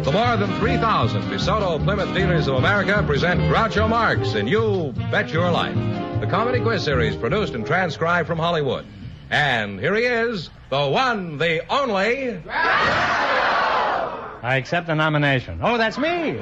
The more than 3,000 DeSoto Plymouth dealers of America present Groucho Marx in You Bet Your Life, the comedy quiz series produced and transcribed from Hollywood. And here he is, the one, the only... Groucho! I accept the nomination. Oh, that's me!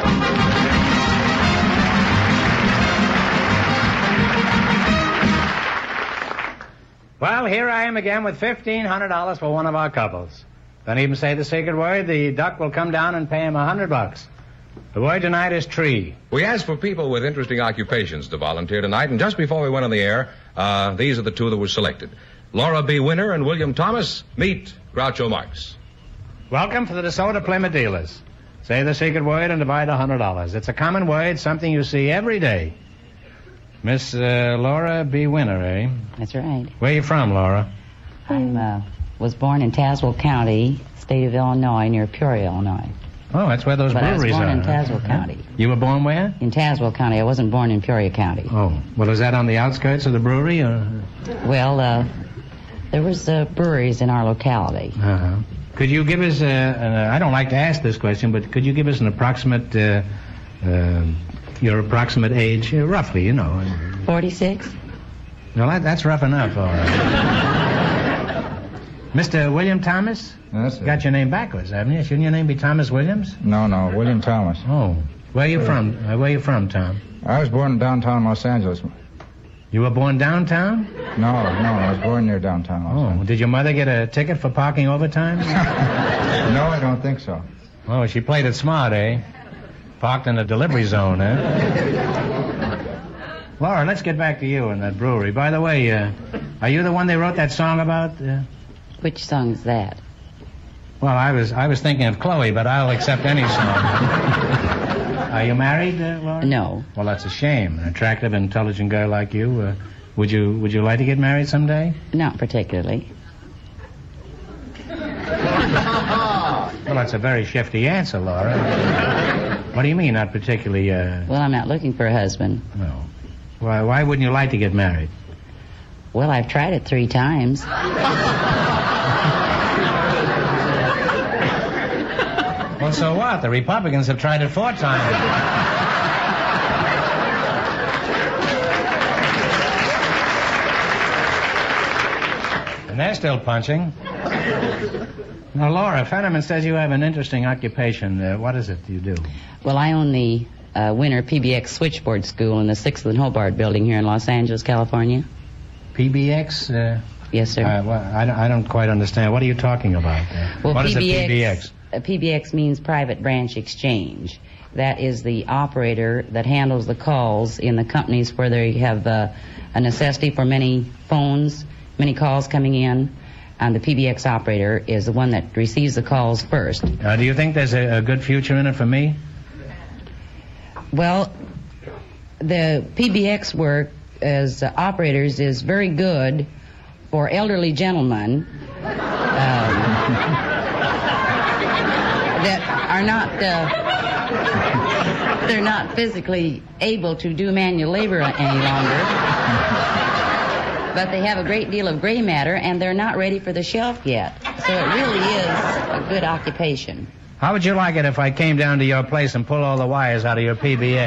Well, here I am again with $1,500 for one of our couples. Don't even say the secret word. The duck will come down and pay him $100. The word tonight is tree. We asked for people with interesting occupations to volunteer tonight, and just before we went on the air, these are the two that were selected. Laura B. Winner and William Thomas. Meet Groucho Marx. Welcome to the DeSoto Plymouth dealers. Say the secret word and divide $100. It's a common word, something you see every day. Miss Laura B. Winner, eh? That's right. Where are you from, Laura? I was born in Tazewell County, state of Illinois, near Peoria, Illinois. Oh, that's where those breweries are. I was born in Tazewell County. You were born where? In Tazewell County. I wasn't born in Peoria County. Oh, well, is that on the outskirts of the brewery, or? Well, there was breweries in our locality. Uh-huh. Could you give us, I don't like to ask this question, but could you give us an approximate, your approximate age, roughly, you know? 46. No, that's rough enough, all right. Mr. William Thomas? That's it. Got your name backwards, haven't you? Shouldn't your name be Thomas Williams? No, William Thomas. Oh. Where are you from? Where are you from, Tom? I was born in downtown Los Angeles. You were born downtown? No, I was born near downtown Los Angeles. Did your mother get a ticket for parking overtime? No, I don't think so. Oh, she played it smart, eh? Parked in the delivery zone, eh? Laura, let's get back to you and that brewery. By the way, are you the one they wrote that song about? Which song is that? Well, I was thinking of Chloe, but I'll accept any song. Are you married, Laura? No. Well, that's a shame. An attractive, intelligent girl like you. Would you like to get married someday? Not particularly. Well, that's a very shifty answer, Laura. What do you mean, not particularly? Well, I'm not looking for a husband. No. Why wouldn't you like to get married? Well, I've tried it 3 times. Well, so what? The Republicans have tried it 4 times. And they're still punching. Now, Laura, Fetterman says you have an interesting occupation. What is it you do? Well, I own the Winter PBX Switchboard School in the 6th and Hobart building here in Los Angeles, California. PBX? Yes, sir. Well, I don't quite understand. What are you talking about? Well, what is a PBX? PBX means Private Branch Exchange. That is the operator that handles the calls in the companies where they have a necessity for many phones, many calls coming in. And the PBX operator is the one that receives the calls first. Do you think there's a good future in it for me? Well, the PBX work as operators is very good for elderly gentlemen that are not they're not physically able to do manual labor any longer, but they have a great deal of gray matter and they're not ready for the shelf yet. So it really is a good occupation. How would you like it if I came down to your place and pulled all the wires out of your PBX?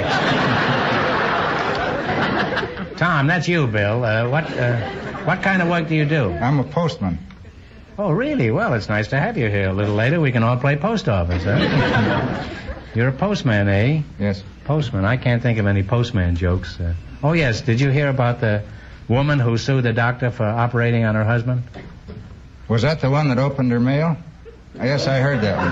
Tom, that's you, Bill. What kind of work do you do? I'm a postman. Oh, really? Well, it's nice to have you here. A little later, we can all play post office, huh? You're a postman, eh? Yes. Postman. I can't think of any postman jokes. Oh, yes. Did you hear about the woman who sued the doctor for operating on her husband? Was that the one that opened her mail? Yes, I heard that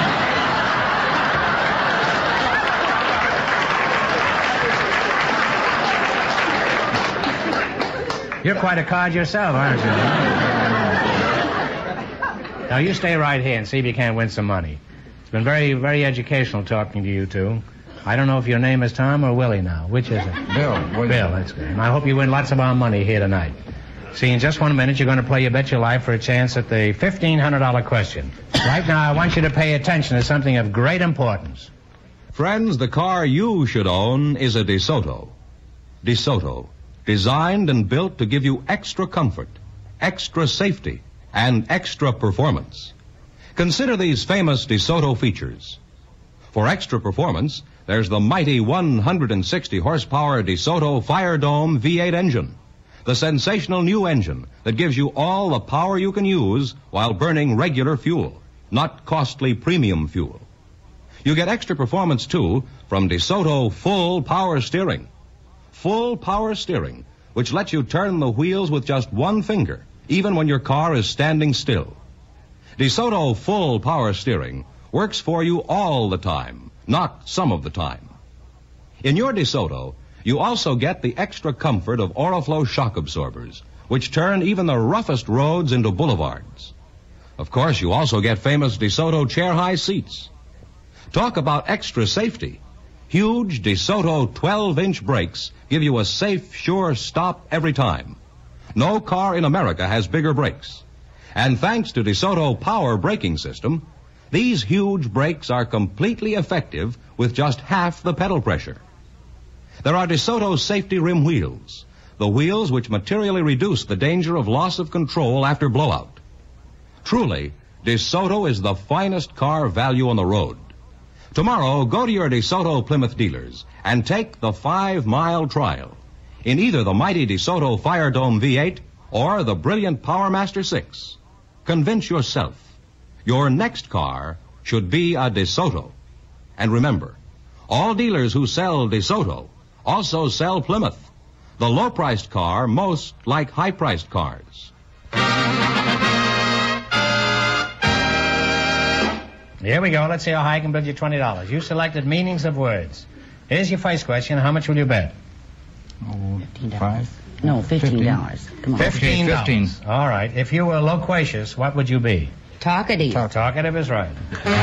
one. You're quite a card yourself, aren't you? Now, you stay right here and see if you can't win some money. It's been very, very educational talking to you two. I don't know if your name is Tom or Willie now. Which is it? Bill. Bill, that's good. And I hope you win lots of our money here tonight. See, in just 1 minute, you're going to play You Bet Your Life for a chance at the $1,500 question. Right now, I want you to pay attention to something of great importance. Friends, the car you should own is a DeSoto. DeSoto, designed and built to give you extra comfort, extra safety, and extra performance. Consider these famous DeSoto features. For extra performance, there's the mighty 160 horsepower DeSoto Fire Dome V8 engine. The sensational new engine that gives you all the power you can use while burning regular fuel, not costly premium fuel. You get extra performance, too, from DeSoto Full Power Steering. Full Power Steering, which lets you turn the wheels with just one finger, even when your car is standing still. DeSoto Full Power Steering works for you all the time, not some of the time. In your DeSoto, you also get the extra comfort of Oriflow shock absorbers, which turn even the roughest roads into boulevards. Of course, you also get famous DeSoto chair-high seats. Talk about extra safety. Huge DeSoto 12-inch brakes give you a safe, sure stop every time. No car in America has bigger brakes. And thanks to DeSoto Power Braking System, these huge brakes are completely effective with just half the pedal pressure. There are DeSoto safety rim wheels, the wheels which materially reduce the danger of loss of control after blowout. Truly, DeSoto is the finest car value on the road. Tomorrow, go to your DeSoto Plymouth dealers and take the 5-mile trial in either the mighty DeSoto Fire Dome V8 or the brilliant PowerMaster 6. Convince yourself your next car should be a DeSoto. And remember, all dealers who sell DeSoto also sell Plymouth, the low-priced car most like high-priced cars. Here we go. Let's see how high I can bid you $20. You selected meanings of words. Here's your first question. How much will you bet? Oh, $5. No, $15. Come on. $15. 15. All right. If you were loquacious, what would you be? Talkative. Talkative is right.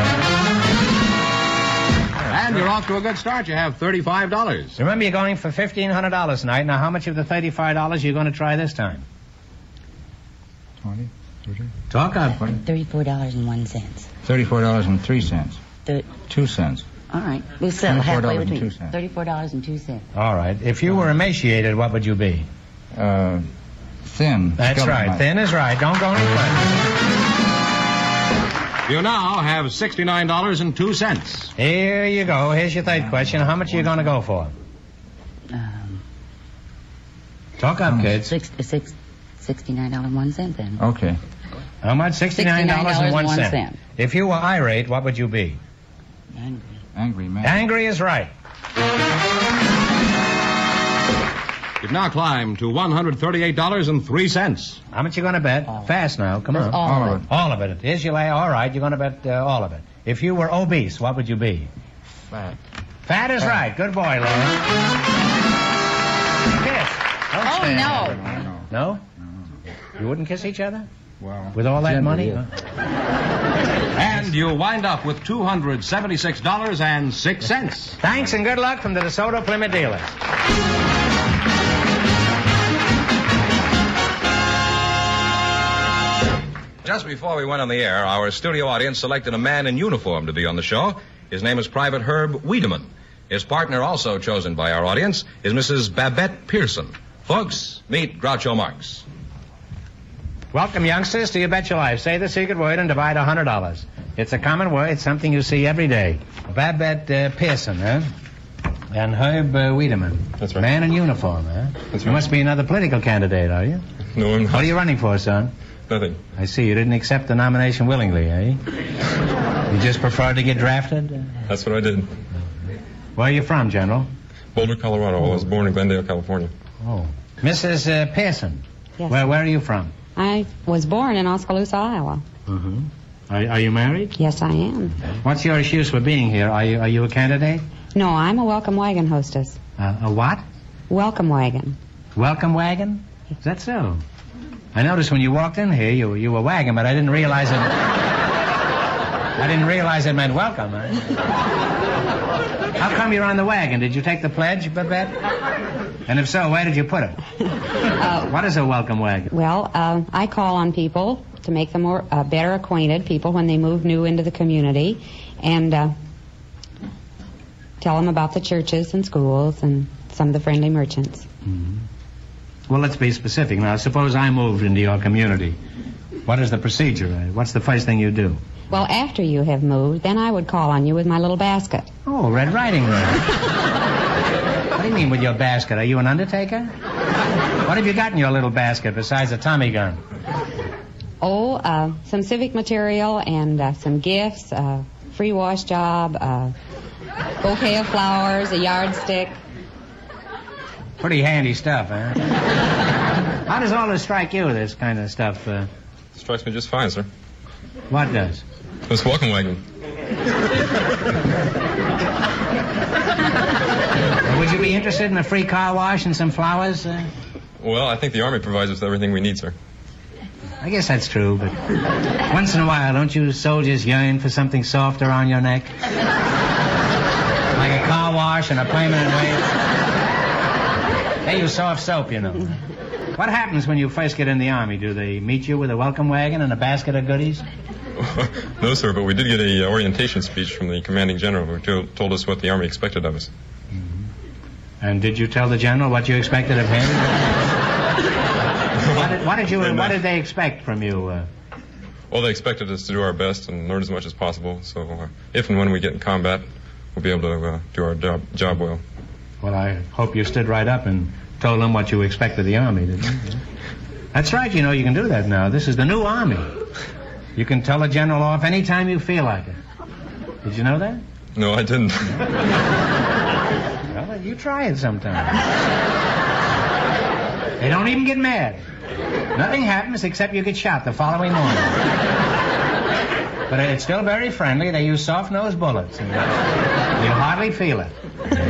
And you're off to a good start. You have $35. Remember, you're going for $1,500 tonight. Now, how much of the $35 are you going to try this time? 20, 30. Talk up. $34.01. $34.03. 2 cents. All right. We'll settle halfway between. $34.02. $34.02. All right. If you were emaciated, what would you be? Thin. That's right. Thin is right. Don't go any further. You now have $69.02. Here you go. Here's your third question. How much are you going to go for? Talk up, kids. $69.01 then. Okay. How much? $69.01. If you were irate, what would you be? Angry. Angry man. Angry is right. You've now climbed to $138.03. How much you going to bet? Fast now. Come on. All of it. All of it. Here's your lay. All right. You're going to bet all of it. If you were obese, what would you be? Fat. Fat is right. Good boy, Laura. Kiss. Oh, no. No? You wouldn't kiss each other? Well, With all that money? Huh? And you wind up with $276.06. Thanks and good luck from the DeSoto Plymouth dealers. Just before we went on the air, our studio audience selected a man in uniform to be on the show. His name is Private Herb Wiedemann. His partner, also chosen by our audience, is Mrs. Babette Pearson. Folks, meet Groucho Marx. Welcome, youngsters, to You Bet Your Life. Say the secret word and divide $100. It's a common word. It's something you see every day. Babette Pearson, huh? And Herb Wiedemann. That's right. Man in uniform, huh? That's You right. must be another political candidate, are you? No, I'm not. What are you running for, son? Nothing. I see. You didn't accept the nomination willingly, eh? You just preferred to get drafted? That's what I did. Where are you from, General? Boulder, Colorado. I was born in Glendale, California. Oh. Mrs. Pearson. Yes. Where are you from? I was born in Oskaloosa, Iowa. Mm-hmm. Are you married? Yes, I am. What's your excuse for being here? Are you a candidate? No, I'm a welcome wagon hostess. A what? Welcome wagon. Welcome wagon? Is that so? I noticed when you walked in here, you were wagging, but I didn't realize it. I didn't realize it meant welcome. Huh? How come you're on the wagon? Did you take the pledge, Babette? And if so, where did you put it? What is a welcome wagon? Well, I call on people to make them more better acquainted, people when they move new into the community, and tell them about the churches and schools and some of the friendly merchants. Mm-hmm. Well, let's be specific now. Suppose I moved into your community. What is the procedure? What's the first thing you do? Well, after you have moved, then I would call on you with my little basket. Oh, Red Riding Hood. What do you mean with your basket? Are you an undertaker? What have you got in your little basket besides a Tommy gun? Oh, some civic material and some gifts, free wash job, bouquet of flowers, a yardstick. Pretty handy stuff, huh? How does all this strike you, this kind of stuff? Strikes me just fine, sir. What does? This welcome wagon. Would you be interested in a free car wash and some flowers? Well, I think the Army provides us with everything we need, sir. I guess that's true, but once in a while, don't you soldiers yearn for something soft around your neck? Like a car wash and a permanent wave? They use soft soap, you know. What happens when you first get in the Army? Do they meet you with a welcome wagon and a basket of goodies? No, sir, but we did get a orientation speech from the commanding general who told us what the Army expected of us. And did you tell the general what you expected of him? What did they expect from you? Well, they expected us to do our best and learn as much as possible. So if and when we get in combat, we'll be able to do our job well. Well, I hope you stood right up and told them what you expect of the Army, didn't you? That's right, you know, you can do that now. This is the new Army. You can tell a general off any time you feel like it. Did you know that? No, I didn't. Well, you try it sometime. They don't even get mad. Nothing happens except you get shot the following morning. But it's still very friendly. They use soft-nosed bullets. And you hardly feel it.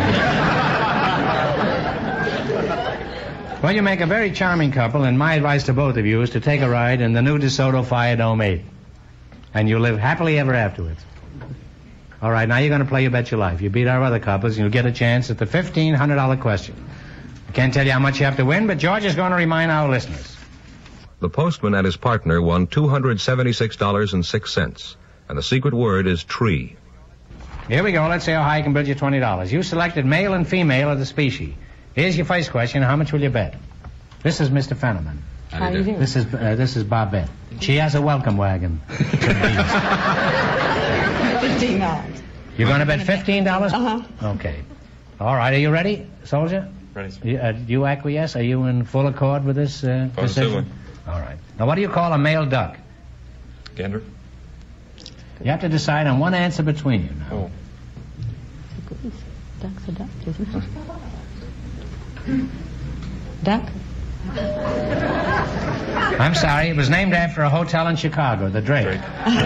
Well, you make a very charming couple, and my advice to both of you is to take a ride in the new DeSoto Fire Dome 8. And you'll live happily ever afterwards. All right, now you're going to play You Bet Your Life. You beat our other couples, and you'll get a chance at the $1,500 question. I can't tell you how much you have to win, but George is going to remind our listeners. The postman and his partner won $276.06, and the secret word is tree. Here we go. Let's see how high I can bid you $20. You selected male and female of the species. Here's your first question. How much will you bet? This is Mr. Fenneman. How do you do? This is Bobette. She has a welcome wagon. $15. You're going to bet $15? Uh-huh. Okay. All right. Are you ready, soldier? Ready, sir. You acquiesce? Are you in full accord with this Positively. decision? All right. Now, what do you call a male duck? Gander? You have to decide on one answer between you now. Oh. Duck's a duck, isn't it? Duck? I'm sorry. It was named after a hotel in Chicago, the Drake.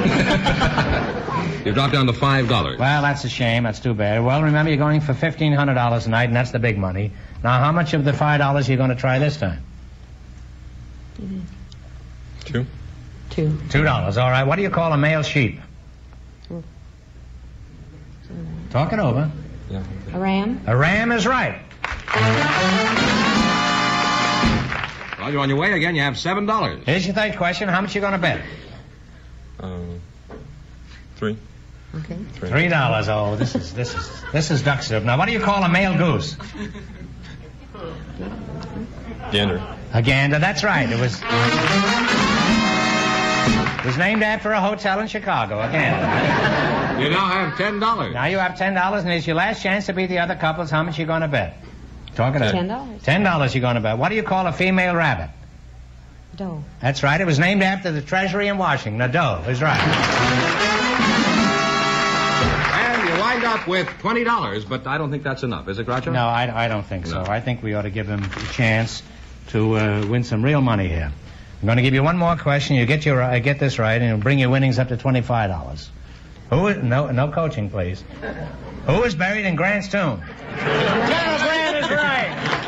You dropped down to $5. Well, that's a shame. That's too bad. Well, remember, you're going for $1,500 tonight, and that's the big money. Now, how much of the $5 are you going to try this time? $2. $2. All right. What do you call a male sheep? Talk it over. Yeah. A ram? A ram is right. Well, you're on your way again. You have $7. Here's your third question. How much you going to bet? $3. Okay. $3. Oh, this is duck soup. Now, what do you call a male goose? Gander. A gander. That's right. It was named after a hotel in Chicago. A gander. You now have $10. Now you have $10, and it's your last chance to beat the other couples. How much you going to bet? Talk it out. $10. $10 you're going to bet. What do you call a female rabbit? Doe. That's right. It was named after the Treasury in Washington. A doe is right. And you wind up with $20, but I don't think that's enough. Is it, Groucho? No, I don't think so. No. I think we ought to give him a chance to win some real money here. I'm going to give you one more question. You get this right, and it'll bring your winnings up to $25. No coaching, please. Who is buried in Grant's tomb? General Grant is right.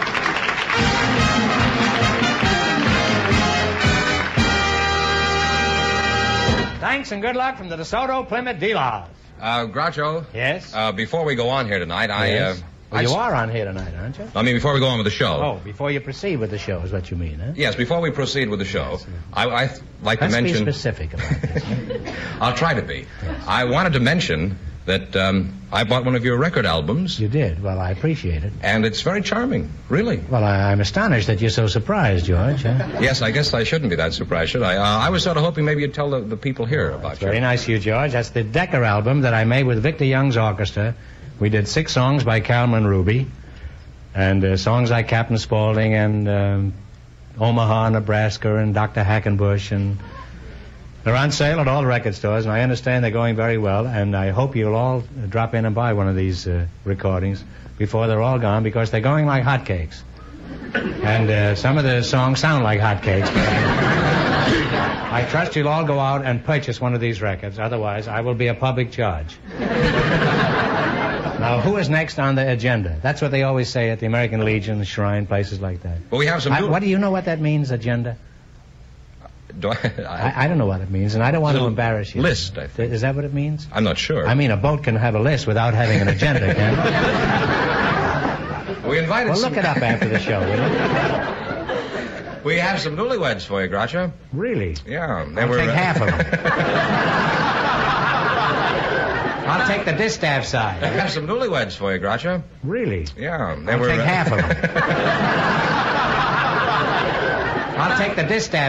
Thanks and good luck from the DeSoto Plymouth dealers. Groucho? Yes? Before we go on here tonight, Yes. You are on here tonight, aren't you? I mean, before we go on with the show. Oh, before you proceed with the show is what you mean, huh? Yes, before we proceed with the show, I'd like to Let's mention... be specific about this. I'll try to be. Yes. I wanted to mention that I bought one of your record albums, You did. Well, I appreciate it. and it's very charming, really. Well, I'm astonished that you're so surprised, George. Huh? Yes, I guess I shouldn't be that surprised, should I? I was sort of hoping maybe you'd tell the people here about you. Very nice of you, George. That's the Decker album that I made with Victor Young's orchestra. We did 6 songs by Calman Ruby, and songs like Captain Spaulding and Omaha, Nebraska, and Dr. Hackenbush, and they're on sale at all the record stores, and I understand they're going very well, and I hope you'll all drop in and buy one of these recordings before they're all gone, because they're going like hotcakes. And some of the songs sound like hotcakes. I trust you'll all go out and purchase one of these records, otherwise I will be a public judge. Now, who is next on the agenda? That's what they always say at the American Legion, the Shrine, places like that. Well, we have some... What do you know what that means, agenda? I don't know what it means, and I don't want to embarrass you. List, I think. Is that what it means? I'm not sure. I mean, a boat can have a list without having an agenda, can't We invited Well, some... look it up after the show, will you? We have some newlyweds for you, Groucho. Really? Yeah. I'll take half of them. I'll take the distaff side. We have some newlyweds for you, Groucho. Really? Yeah. I'll take half of them. I'll take the distaff